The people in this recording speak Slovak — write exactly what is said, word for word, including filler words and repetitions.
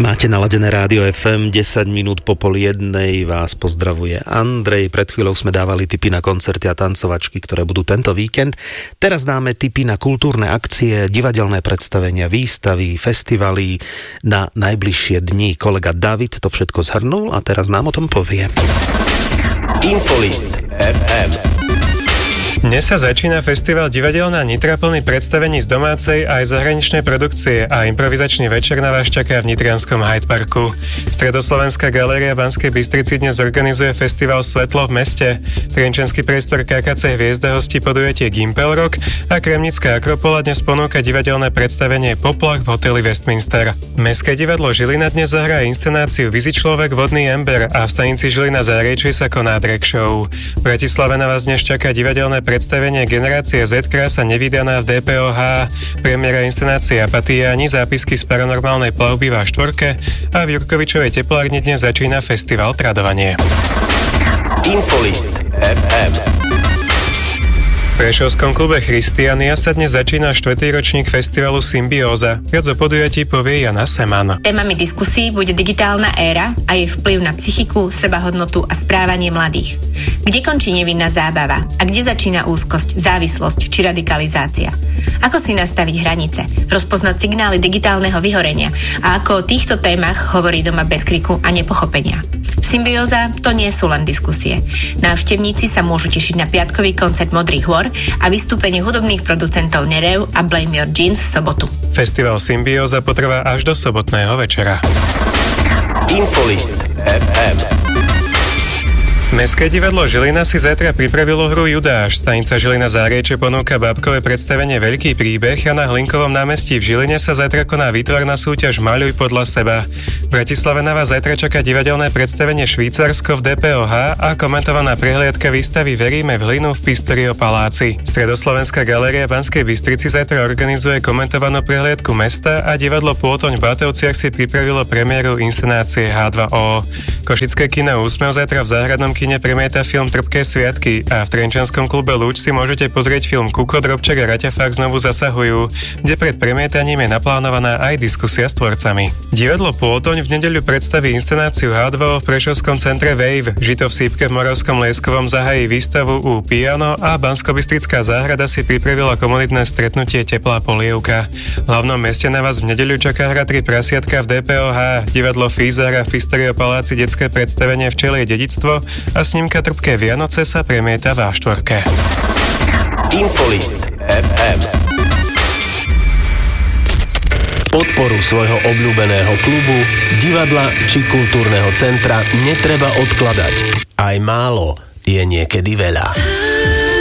Máte naladené Rádio ef em, desať minút po pol jednej vás pozdravuje Andrej. Pred chvíľou sme dávali tipy na koncerty a tancovačky, ktoré budú tento víkend. Teraz dáme tipy na kultúrne akcie, divadelné predstavenia, výstavy, festivaly na najbližšie dni. Kolega David to všetko zhrnul a teraz nám o tom povie. Infolist ef em. Dnes sa začína festival Divadelná Nitra plný predstavení z domácej aj zahraničnej produkcie a improvizačný večer na vás čaká v nitrianskom Hyde Parku. Stredoslovenská galéria v Banskej Bystrici dnes organizuje festival Svetlo v meste. Trenčiansky priestor ká ká cé Hviezda hostí podujatie Gimpel Rock a Kremnická Akropola dnes ponúka divadelné predstavenie Poplach v hoteli Westminster. Mestské divadlo Žilina dnes zahrá inscenáciu Vizi človek vodný ember a v stanici Žilina Záriečie sa koná drag show. V Bratislave na vás dnes čaká divadelné predstavenie Generácie Z, krása nevydaná v dé pé ó há, premiéra inscenácie Apatiáni, zápisky z paranormálnej plavby vo štvorke a v Jurkovičovej teplárni dnes začína festival Tradovanie. Infolist ef em. V prešovskom klube Christiania sa dnes začína štvrtý ročník festivalu Symbióza. Viac o podujatí povie Jana Seman. Témami diskusí bude digitálna éra a jej vplyv na psychiku, sebahodnotu a správanie mladých. Kde končí nevinná zábava a kde začína úzkosť, závislosť či radikalizácia? Ako si nastaviť hranice, rozpoznať signály digitálneho vyhorenia a ako o týchto témach hovorí doma bez kriku a nepochopenia. Symbióza to nie sú len diskusie. Návštevníci sa môžu tešiť na piatkový koncert Modrých hôr a vystúpenie hudobných producentov Nerev a Blame Your Jeans v sobotu. Festival Symbióza potrvá až do sobotného večera. Infolist ef em. Mestské divadlo Žilina si zajtra pripravilo hru Judáš. Stanica Žilina Záriečie ponúka bábkové predstavenie Veľký príbeh a na Hlinkovom námestí v Žiline sa zajtra koná výtvarná súťaž Maľuj podľa seba. V Bratislave na vás zajtra čaká divadelné predstavenie Švýcarsko v dé pé ó há a komentovaná prehliadka výstavy Veríme v hlinu v Pistorio paláci. Stredoslovenská galéria v Banskej Bystrici zajtra organizuje komentovanú prehliadku mesta a divadlo Pôtoň v Bátovciach si pripravilo premiéru inscenácie há dva ó. Košické kino Úsmev zajtra v záhradnom kine premieta film Trpké sviatky a v trenčianskom klube Lúč si môžete pozrieť film Kuko, Drobček a Raťafák znovu zasahujú, kde pred premietaním je naplánovaná aj diskusia s tvorcami. Divadlo Pôtoň v nedeľu predstaví inscenáciu há dva ó v prešovskom centre Wave, Žito v Sípke v Moravskom Lieskovom zahájí výstavu U Piano a Banskobystrická záhrada si pripravila komunitné stretnutie Teplá polievka. V hlavnom meste na vás v nedeľu čaká hra Tri prasiatka v dé pé ó há, divadlo Fízara v Pistorio paláci detské predstavenie Včelie dedictvo a snímka Trpké Vianoce sa premieta vo štvorke. Infolist ef em. Podporu svojho obľúbeného klubu, divadla či kultúrneho centra netreba odkladať. Aj málo je niekedy veľa.